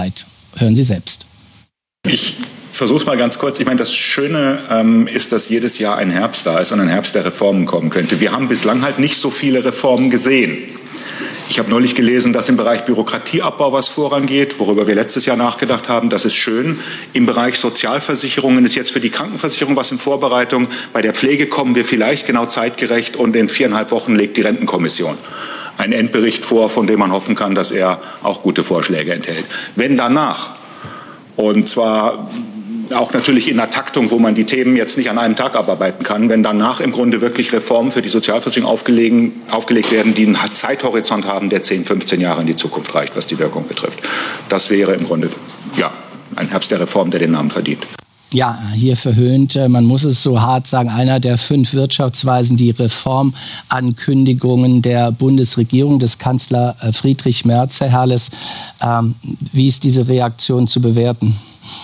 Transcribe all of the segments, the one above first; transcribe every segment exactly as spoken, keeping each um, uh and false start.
bereit? Hören Sie selbst. Ich versuche es mal ganz kurz. Ich meine, das Schöne ähm, ist, dass jedes Jahr ein Herbst da ist und ein Herbst der Reformen kommen könnte. Wir haben bislang halt nicht so viele Reformen gesehen. Ich habe neulich gelesen, dass im Bereich Bürokratieabbau was vorangeht, worüber wir letztes Jahr nachgedacht haben. Das ist schön. Im Bereich Sozialversicherungen ist jetzt für die Krankenversicherung was in Vorbereitung. Bei der Pflege kommen wir vielleicht genau zeitgerecht und in viereinhalb Wochen legt die Rentenkommission einen Endbericht vor, von dem man hoffen kann, dass er auch gute Vorschläge enthält. Wenn danach, und zwar auch natürlich in einer Taktung, wo man die Themen jetzt nicht an einem Tag abarbeiten kann, wenn danach im Grunde wirklich Reformen für die Sozialversicherung aufgelegen, aufgelegt werden, die einen Zeithorizont haben, der zehn, fünfzehn Jahre in die Zukunft reicht, was die Wirkung betrifft. Das wäre im Grunde ja, ein Herbst der Reform, der den Namen verdient. Ja, hier verhöhnt, man muss es so hart sagen, einer der fünf Wirtschaftsweisen, die Reformankündigungen der Bundesregierung des Kanzler Friedrich Merz. Herr Herles, ähm, wie ist diese Reaktion zu bewerten?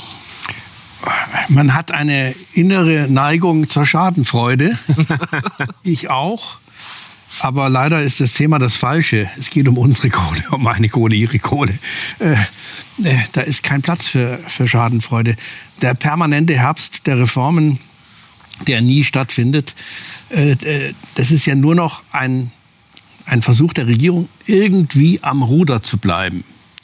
Man hat eine innere Neigung zur Schadenfreude. Ich auch. Aber leider ist das Thema das Falsche. Es geht um unsere Kohle, um meine Kohle, Ihre Kohle. Äh, äh, da ist kein Platz für, für Schadenfreude. Der permanente Herbst der Reformen, der nie stattfindet, äh, äh, das ist ja nur noch ein, ein Versuch der Regierung, irgendwie am Ruder zu bleiben.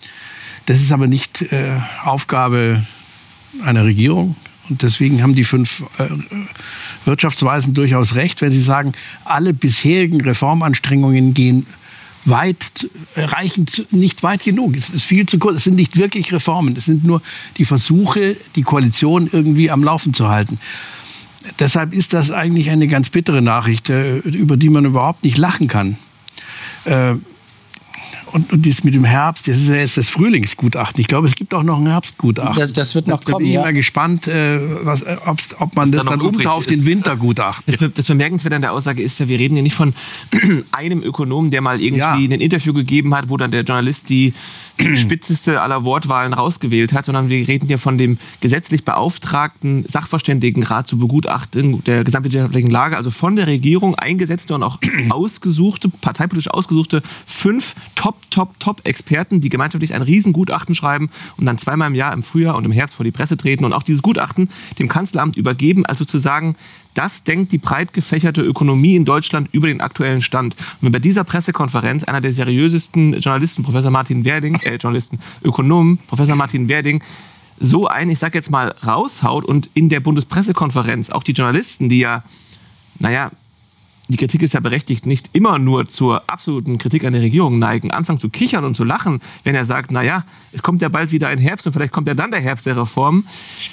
Das ist aber nicht äh, Aufgabe einer Regierung. Und deswegen haben die fünf äh, Wirtschaftsweisen durchaus recht, wenn sie sagen, alle bisherigen Reformanstrengungen gehen weit, reichen nicht weit genug. Es ist viel zu kurz. Es sind nicht wirklich Reformen. Es sind nur die Versuche, die Koalition irgendwie am Laufen zu halten. Deshalb ist das eigentlich eine ganz bittere Nachricht, äh, über die man überhaupt nicht lachen kann. Äh, Und, und das mit dem Herbst, das ist ja jetzt das Frühlingsgutachten. Ich glaube, es gibt auch noch ein Herbstgutachten. Das, das wird noch da kommen, bin ich ja. mal gespannt, äh, was, ob man was das da dann umtauft in Wintergutachten. Das, das Bemerkenswerte an der Aussage ist ja, wir reden ja nicht von einem Ökonomen, der mal irgendwie ja. ein Interview gegeben hat, wo dann der Journalist die spitzeste aller Wortwahlen rausgewählt hat, sondern wir reden ja von dem gesetzlich beauftragten Sachverständigenrat zur Begutachtung der gesamtwirtschaftlichen Lage, also von der Regierung eingesetzte und auch ausgesuchte, parteipolitisch ausgesuchte fünf Top, Top, Top-Experten, die gemeinschaftlich ein Riesengutachten schreiben und dann zweimal im Jahr im Frühjahr und im Herbst vor die Presse treten und auch dieses Gutachten dem Kanzleramt übergeben, also zu sagen, das denkt die breit gefächerte Ökonomie in Deutschland über den aktuellen Stand. Und wenn bei dieser Pressekonferenz einer der seriösesten Journalisten, Professor Martin Werding, äh, Journalisten, Ökonomen, Professor Martin Werding, so ein, ich sag jetzt mal, raushaut und in der Bundespressekonferenz auch die Journalisten, die ja, naja, die Kritik ist ja berechtigt, nicht immer nur zur absoluten Kritik an der Regierung neigen, anfangen zu kichern und zu lachen, wenn er sagt, naja, es kommt ja bald wieder ein Herbst und vielleicht kommt ja dann der Herbst der Reformen,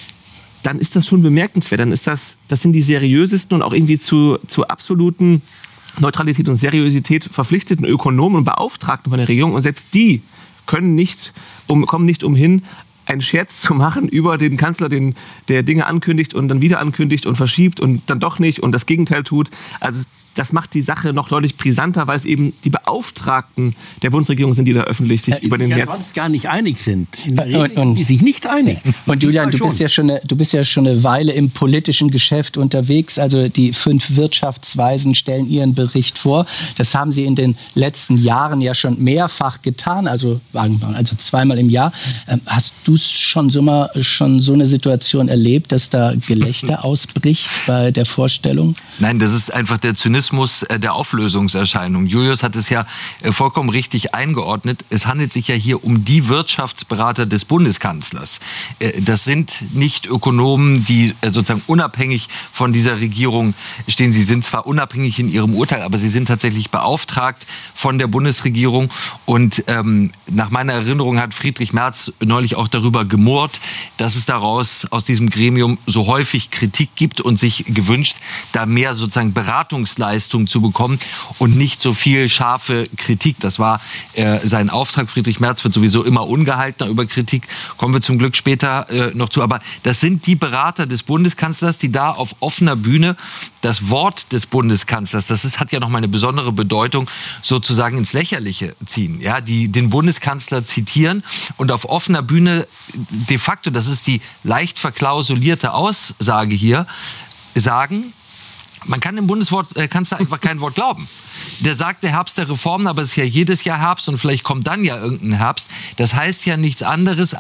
dann ist das schon bemerkenswert. Dann ist das, das sind die seriösesten und auch irgendwie zu, zu absoluten Neutralität und Seriosität verpflichteten Ökonomen und Beauftragten von der Regierung. Und selbst die können nicht, um, kommen nicht umhin, einen Scherz zu machen über den Kanzler, den, der Dinge ankündigt und dann wieder ankündigt und verschiebt und dann doch nicht und das Gegenteil tut. Also das macht die Sache noch deutlich brisanter, weil es eben die Beauftragten der Bundesregierung sind, die da öffentlich sich ja, über den ja März... sonst gar nicht einig sind. In der Regel und, die sich nicht einig. Und Julian, du bist, ja schon eine, du bist ja schon eine Weile im politischen Geschäft unterwegs. Also die fünf Wirtschaftsweisen stellen ihren Bericht vor. Das haben sie in den letzten Jahren ja schon mehrfach getan, also, also zweimal im Jahr. Ähm, hast du schon so, mal, schon so eine Situation erlebt, dass da Gelächter ausbricht bei der Vorstellung? Nein, das ist einfach der Zynismus der Auflösungserscheinung. Julius hat es ja vollkommen richtig eingeordnet. Es handelt sich ja hier um die Wirtschaftsberater des Bundeskanzlers. Das sind nicht Ökonomen, die sozusagen unabhängig von dieser Regierung stehen. Sie sind zwar unabhängig in ihrem Urteil, aber sie sind tatsächlich beauftragt von der Bundesregierung. Und ähm, nach meiner Erinnerung hat Friedrich Merz neulich auch darüber gemurrt, dass es daraus aus diesem Gremium so häufig Kritik gibt und sich gewünscht, da mehr sozusagen Beratungsleistung zu bekommen und nicht so viel scharfe Kritik. Das war äh, sein Auftrag. Friedrich Merz wird sowieso immer ungehaltener über Kritik. Kommen wir zum Glück später äh, noch zu. Aber das sind die Berater des Bundeskanzlers, die da auf offener Bühne das Wort des Bundeskanzlers, das ist, hat ja nochmal eine besondere Bedeutung, sozusagen ins Lächerliche ziehen. Ja, die den Bundeskanzler zitieren und auf offener Bühne de facto, das ist die leicht verklausulierte Aussage hier, sagen, man kann dem Bundeskanzler einfach kein Wort glauben. Der sagt, der Herbst der Reformen, aber es ist ja jedes Jahr Herbst und vielleicht kommt dann ja irgendein Herbst. Das heißt ja nichts anderes